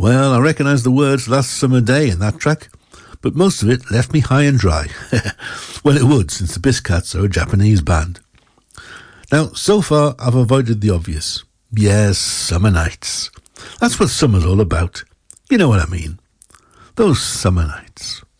Well, I recognise the words Last Summer Day in that track, but most of it left me high and dry. Well, it would, since the Biscats are a Japanese band. Now, so far, I've avoided the obvious. Yes, summer nights. That's what summer's all about. You know what I mean. Those summer nights.